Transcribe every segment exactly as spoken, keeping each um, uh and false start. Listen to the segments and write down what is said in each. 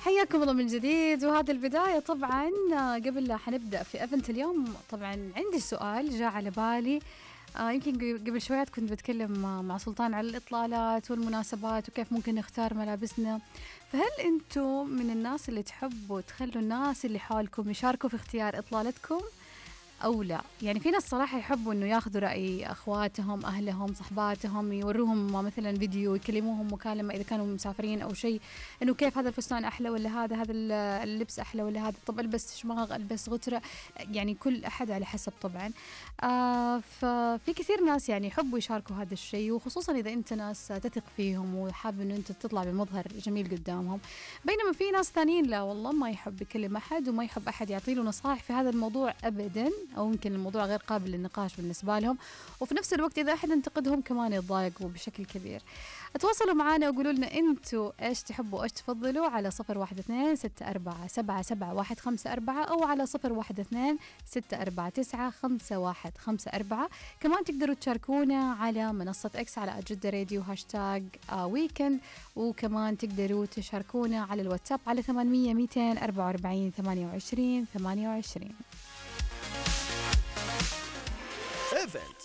حياكم الله من جديد. وهذه البداية طبعا قبل لا حنبدأ في ايفنت اليوم، طبعا عندي سؤال جاء على بالي. آه يمكن قبل شويات كنت بتكلم مع سلطان على الإطلالات والمناسبات وكيف ممكن نختار ملابسنا. فهل أنتم من الناس اللي تحبوا تخلوا الناس اللي حولكم يشاركوا في اختيار إطلالتكم أو لا؟ يعني في ناس صراحة يحبوا إنه ياخذوا رأي أخواتهم، أهلهم، صحباتهم، يوروهم مثلا فيديو، يكلموهم مكالمة إذا كانوا مسافرين أو شيء، إنه كيف هذا الفستان أحلى ولا هذا، هذا اللبس أحلى ولا هذا، طب ألبس شماغ ألبس غترة، يعني كل أحد على حسب طبعا. آه ففي كثير ناس يعني يحبوا يشاركوا هذا الشيء، وخصوصا إذا أنت ناس تثق فيهم وحاب إنه أنت تطلع بمظهر جميل قدامهم. بينما في ناس ثانيين لا والله ما يحب يكلم أحد وما يحب أحد يعطيله نصائح في هذا الموضوع أبدا، أو يمكن الموضوع غير قابل للنقاش بالنسبة لهم، وفي نفس الوقت إذا أحد انتقدهم كمان يتضايقوا بشكل كبير. اتواصلوا معنا وقولوا لنا أنتوا إيش تحبوا إيش تفضلوا على صفر واحد اثنين ستة أربعة سبعة سبعة واحد خمسة أربعة أو على صفر واحد اثنين ستة أربعة تسعة خمسة واحد خمسة أربعة. كمان تقدروا تشاركونا على منصة إكس على أجدة راديو هاشتاج ويكند، وكمان تقدروا تشاركونا على الواتساب على ثمانمية ميتين أربعة وأربعين ثمانية وعشرين ثمانية وعشرين. ايفنت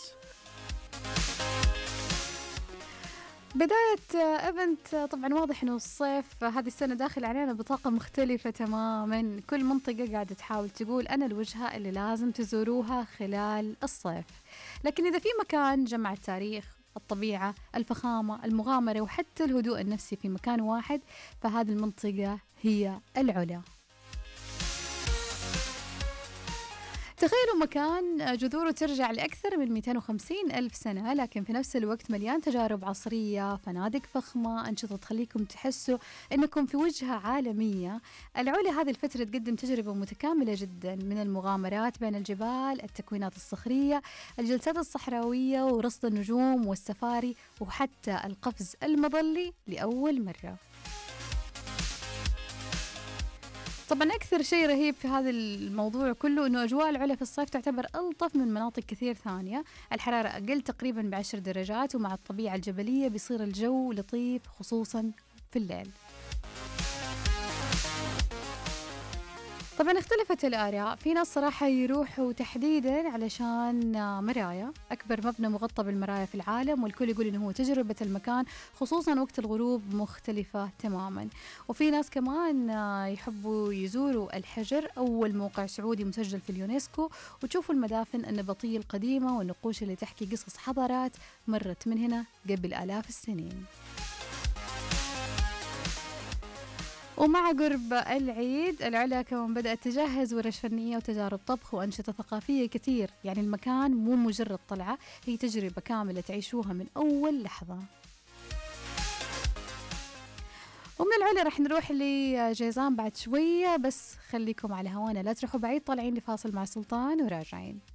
بداية ايفنت طبعا واضح انه الصيف هذه السنة داخل علينا بطاقة مختلفة تماما. كل منطقة قاعدة تحاول تقول انا الوجهة اللي لازم تزوروها خلال الصيف، لكن اذا في مكان جمع التاريخ، الطبيعة، الفخامة، المغامرة وحتى الهدوء النفسي في مكان واحد، فهذه المنطقة هي العلا. تخيلوا مكان جذوره ترجع لأكثر من مئتين وخمسين ألف سنة، لكن في نفس الوقت مليان تجارب عصرية، فنادق فخمة، أنشطة تخليكم تحسوا أنكم في وجهة عالمية. العلا هذه الفترة تقدم تجربة متكاملة جدا، من المغامرات بين الجبال، التكوينات الصخرية، الجلسات الصحراوية ورصد النجوم والسفاري، وحتى القفز المظلي لأول مرة. طبعا أكثر شيء رهيب في هذا الموضوع كله أنه أجواء العلا في الصيف تعتبر ألطف من مناطق كثير ثانية. الحرارة أقل تقريبا بعشر درجات، ومع الطبيعة الجبلية بيصير الجو لطيف خصوصا في الليل. طبعا اختلفت الآراء، في ناس صراحة يروحوا تحديدا علشان مرايا، أكبر مبنى مغطى بالمرايا في العالم، والكل يقول إنه هو تجربة المكان خصوصا وقت الغروب مختلفة تماما. وفي ناس كمان يحبوا يزوروا الحجر، أول موقع سعودي مسجل في اليونسكو، وتشوفوا المدافن النبطية القديمة والنقوش اللي تحكي قصص حضارات مرت من هنا قبل آلاف السنين. ومع قرب العيد العلا كمان بدأت تجهز ورش فنية وتجارب طبخ وأنشطة ثقافية كثير. يعني المكان مو مجرد طلعة، هي تجربة كاملة تعيشوها من أول لحظة. ومن العلا رح نروح لجيزان بعد شوية، بس خليكم على هوانا لا تروحوا بعيد، طالعين لفاصل مع سلطان وراجعين.